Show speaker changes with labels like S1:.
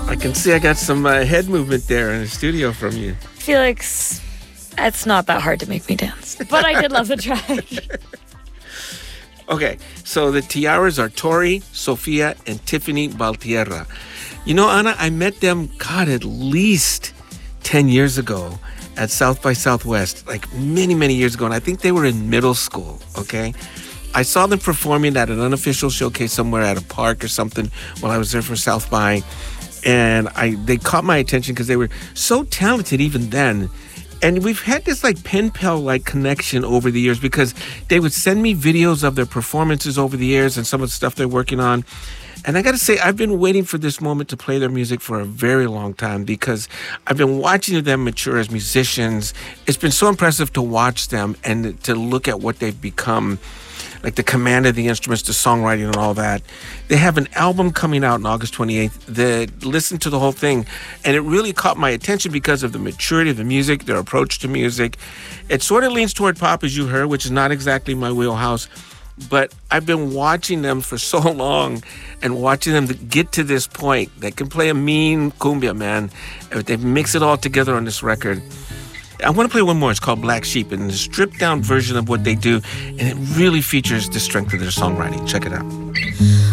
S1: I can see I got some head movement there in the studio from you.
S2: Felix, it's not that hard to make me dance, but I did love the track.
S1: Okay, so the Tiaras are Tori, Sofia, and Tiffany Valtierra. You know, Ana, I met them, at least 10 years ago at South by Southwest, like many, many years ago, and I think they were in middle school, okay? I saw them performing at an unofficial showcase somewhere at a park or something while I was there for South by, and they caught my attention because they were so talented even then. And we've had this like pen pal like connection over the years because they would send me videos of their performances over the years and some of the stuff they're working on. And I got to say, I've been waiting for this moment to play their music for a very long time because I've been watching them mature as musicians. It's been so impressive to watch them and to look at what they've become, like the command of the instruments, the songwriting and all that. They have an album coming out on August 28th. Listen to the whole thing. And it really caught my attention because of the maturity of the music, their approach to music. It sort of leans toward pop, as you heard, which is not exactly my wheelhouse. But I've been watching them for so long and watching them get to this point. They can play a mean cumbia, man. They mix it all together on this record. I want to play one more. It's called Black Sheep, and it's a stripped-down version of what they do, and it really features the strength of their songwriting. Check it out.